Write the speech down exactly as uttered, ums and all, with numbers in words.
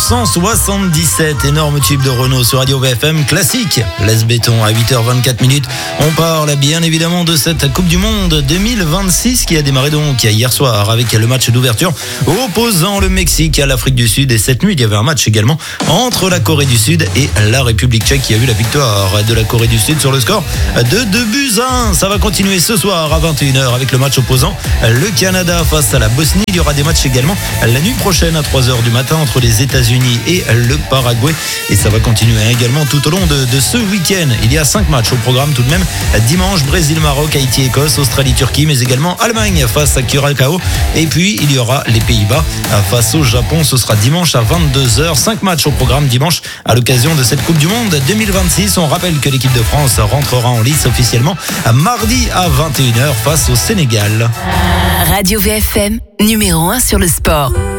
cent soixante-dix-sept, énorme tube de Renault sur Radio V F M classique. Laisse béton à huit heures vingt-quatre minutes. On parle bien évidemment de cette Coupe du Monde deux mille vingt-six qui a démarré donc hier soir avec le match d'ouverture opposant le Mexique à l'Afrique du Sud. Et cette nuit, il y avait un match également entre la Corée du Sud et la République tchèque qui a eu la victoire de la Corée du Sud sur le score de deux buts à un. Ça va continuer ce soir à vingt et une heures avec le match opposant le Canada face à la Bosnie. Il y aura des matchs également la nuit prochaine à trois heures du matin entre les États-Unis et le Paraguay. Et ça va continuer également tout au long de, de ce week-end. Il y a cinq matchs au programme tout de même. Dimanche, Brésil-Maroc, Haïti-Écosse, Australie-Turquie, mais également Allemagne face à Curaçao. Et puis, il y aura les Pays-Bas face au Japon. Ce sera dimanche à vingt-deux heures. Cinq matchs au programme dimanche à l'occasion de cette Coupe du Monde deux mille vingt-six. On rappelle que l'équipe de France rentrera en lice officiellement mardi à vingt et une heures face au Sénégal. Radio V F M, numéro un sur le sport.